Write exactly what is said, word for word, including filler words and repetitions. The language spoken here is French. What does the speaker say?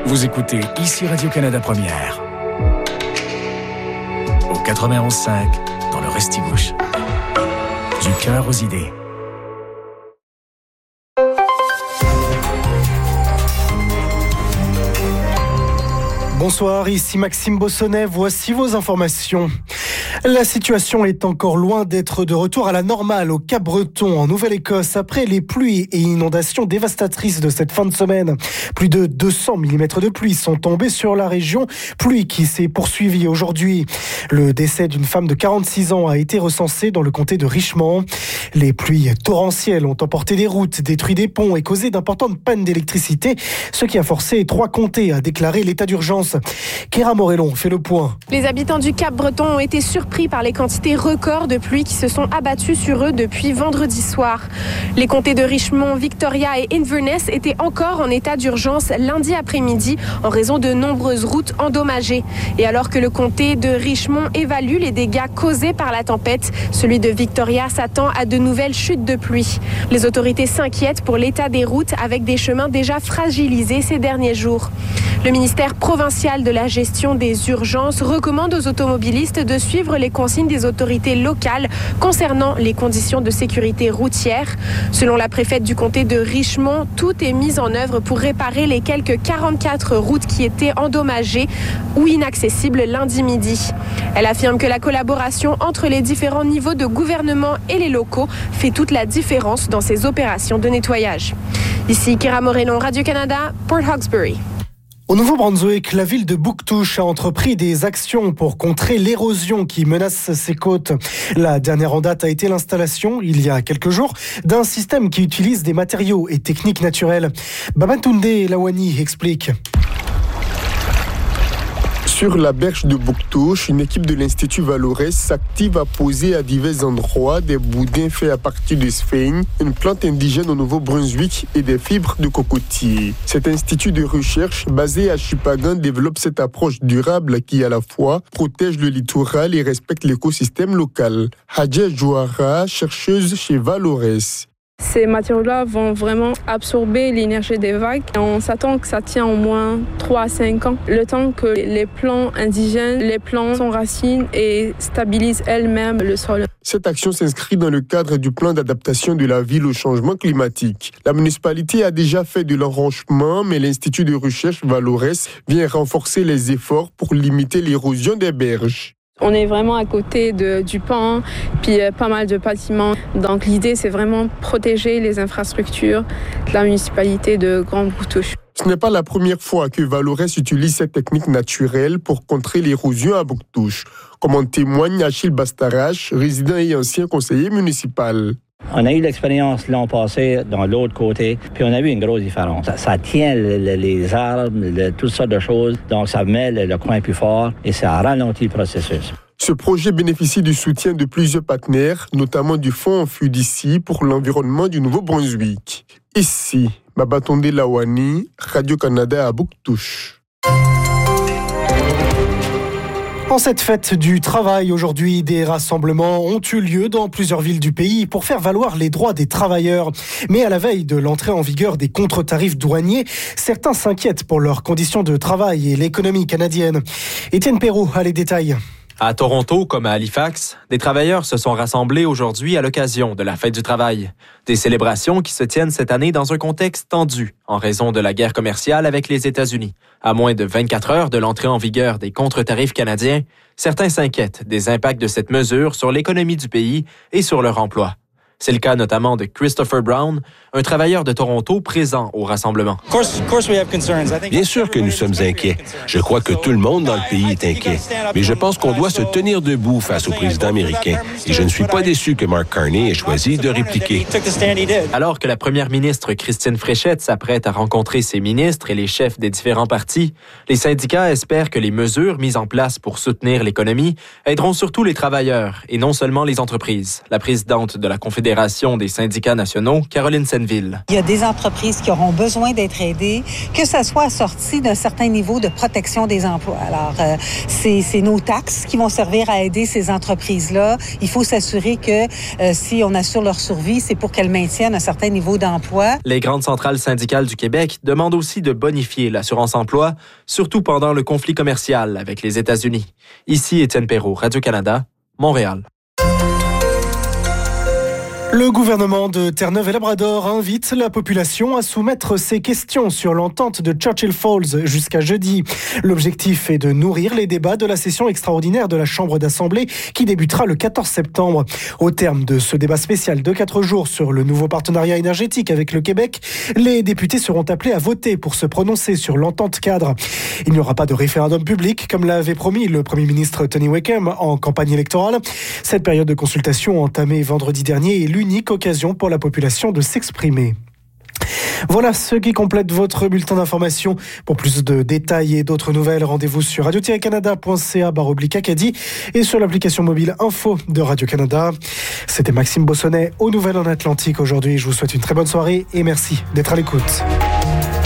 Vous écoutez ici Radio-Canada Première. Au quatre-vingt-onze cinq, dans le Restigouche. Du cœur aux idées. Bonsoir, ici Maxime Bossonnet, voici vos informations. La situation est encore loin d'être de retour à la normale au Cap-Breton, en Nouvelle-Écosse, après les pluies et inondations dévastatrices de cette fin de semaine. Plus de deux cents millimètres de pluie sont tombés sur la région, pluie qui s'est poursuivie aujourd'hui. Le décès d'une femme de quarante-six ans a été recensé dans le comté de Richmond. Les pluies torrentielles ont emporté des routes, détruit des ponts et causé d'importantes pannes d'électricité, ce qui a forcé trois comtés à déclarer l'état d'urgence. Kéra Morellon fait le point. Les habitants du Cap-Breton ont été surpris par les quantités records de pluie qui se sont abattues sur eux depuis vendredi soir. Les comtés de Richmond, Victoria et Inverness étaient encore en état d'urgence lundi après-midi en raison de nombreuses routes endommagées. Et alors que le comté de Richmond évalue les dégâts causés par la tempête, celui de Victoria s'attend à de nouvelles chutes de pluie. Les autorités s'inquiètent pour l'état des routes avec des chemins déjà fragilisés ces derniers jours. Le ministère provincial de la gestion des urgences recommande aux automobilistes de suivre les consignes des autorités locales concernant les conditions de sécurité routière. Selon la préfète du comté de Richmond, tout est mis en œuvre pour réparer les quelques quarante-quatre routes qui étaient endommagées ou inaccessibles lundi midi. Elle affirme que la collaboration entre les différents niveaux de gouvernement et les locaux fait toute la différence dans ces opérations de nettoyage. Ici Kéra Morellon, Radio-Canada, Port Hawkesbury. Au Nouveau-Brunswick, la ville de Bouctouche a entrepris des actions pour contrer l'érosion qui menace ses côtes. La dernière en date a été l'installation, il y a quelques jours, d'un système qui utilise des matériaux et techniques naturelles. Babatunde Lawani explique. Sur la berge de Bouctouche, une équipe de l'Institut Valores s'active à poser à divers endroits des boudins faits à partir de sphène, une plante indigène au Nouveau-Brunswick et des fibres de cocotier. Cet institut de recherche basé à Chupagan développe cette approche durable qui à la fois protège le littoral et respecte l'écosystème local. Hadja Jouara, chercheuse chez Valores. Ces matériaux-là vont vraiment absorber l'énergie des vagues. On s'attend que ça tient au moins trois à cinq ans, le temps que les plants indigènes, les plants s'enracinent et stabilisent elles-mêmes le sol. Cette action s'inscrit dans le cadre du plan d'adaptation de la ville au changement climatique. La municipalité a déjà fait de l'enrochement, mais l'Institut de recherche Valores vient renforcer les efforts pour limiter l'érosion des berges. On est vraiment à côté de, du pont, puis euh, pas mal de bâtiments. Donc l'idée, c'est vraiment protéger les infrastructures de la municipalité de Grande-Bouctouche. Ce n'est pas la première fois que Valores utilise cette technique naturelle pour contrer l'érosion à Bouctouche, comme en témoigne Achille Bastarache, résident et ancien conseiller municipal. On a eu l'expérience l'an passé dans l'autre côté, puis on a vu une grosse différence. Ça, ça tient le, le, les arbres, le, toutes sortes de choses, donc ça met le, le coin plus fort et ça ralentit le processus. Ce projet bénéficie du soutien de plusieurs partenaires, notamment du Fonds F U D I C I pour l'environnement du Nouveau-Brunswick. Ici, Babatunde Lawani, Radio-Canada à Bouctouche. En cette fête du travail, aujourd'hui, des rassemblements ont eu lieu dans plusieurs villes du pays pour faire valoir les droits des travailleurs. Mais à la veille de l'entrée en vigueur des contre-tarifs douaniers, certains s'inquiètent pour leurs conditions de travail et l'économie canadienne. Étienne Perrault a les détails. À Toronto, comme à Halifax, des travailleurs se sont rassemblés aujourd'hui à l'occasion de la fête du travail. Des célébrations qui se tiennent cette année dans un contexte tendu en raison de la guerre commerciale avec les États-Unis. À moins de vingt-quatre heures de l'entrée en vigueur des contre-tarifs canadiens, certains s'inquiètent des impacts de cette mesure sur l'économie du pays et sur leur emploi. C'est le cas notamment de Christopher Brown, un travailleur de Toronto présent au rassemblement. Bien sûr que nous sommes inquiets. Je crois que tout le monde dans le pays est inquiet. Mais je pense qu'on doit se tenir debout face au président américain. Et je ne suis pas déçu que Mark Carney ait choisi de répliquer. Alors que la première ministre Christine Fréchette s'apprête à rencontrer ses ministres et les chefs des différents partis, les syndicats espèrent que les mesures mises en place pour soutenir l'économie aideront surtout les travailleurs et non seulement les entreprises. La présidente de la Confédération des syndicats nationaux, Caroline Senville. ville. Il y a des entreprises qui auront besoin d'être aidées, que ce soit assorti d'un certain niveau de protection des emplois. Alors, euh, c'est, c'est nos taxes qui vont servir à aider ces entreprises-là. Il faut s'assurer que euh, si on assure leur survie, c'est pour qu'elles maintiennent un certain niveau d'emploi. Les grandes centrales syndicales du Québec demandent aussi de bonifier l'assurance-emploi, surtout pendant le conflit commercial avec les États-Unis. Ici, Étienne Perrault, Radio-Canada, Montréal. Le gouvernement de Terre-Neuve-et-Labrador invite la population à soumettre ses questions sur l'entente de Churchill Falls jusqu'à jeudi. L'objectif est de nourrir les débats de la session extraordinaire de la Chambre d'Assemblée qui débutera le quatorze septembre. Au terme de ce débat spécial de quatre jours sur le nouveau partenariat énergétique avec le Québec, les députés seront appelés à voter pour se prononcer sur l'entente cadre. Il n'y aura pas de référendum public, comme l'avait promis le Premier ministre Tony Wickham en campagne électorale. Cette période de consultation entamée vendredi dernier est l'unique occasion pour la population de s'exprimer. Voilà ce qui complète votre bulletin d'information. Pour plus de détails et d'autres nouvelles, rendez-vous sur radio tiret canada point c a barre oblique Acadie et sur l'application mobile Info de Radio-Canada. C'était Maxime Bossonnet aux Nouvelles en Atlantique aujourd'hui. Je vous souhaite une très bonne soirée et merci d'être à l'écoute.